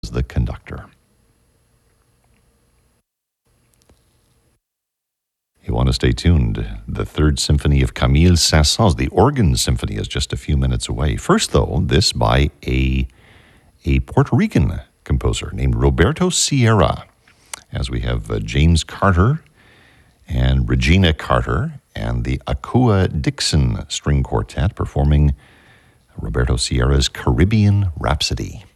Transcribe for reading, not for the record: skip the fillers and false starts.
the conductor. You want to stay tuned. The Third Symphony of Camille Saint-Saëns, the Organ Symphony, is just a few minutes away. First, though, this by a Puerto Rican composer named Roberto Sierra, as we have James Carter and Regina Carter and the Akua Dixon String Quartet performing Roberto Sierra's Caribbean Rhapsody.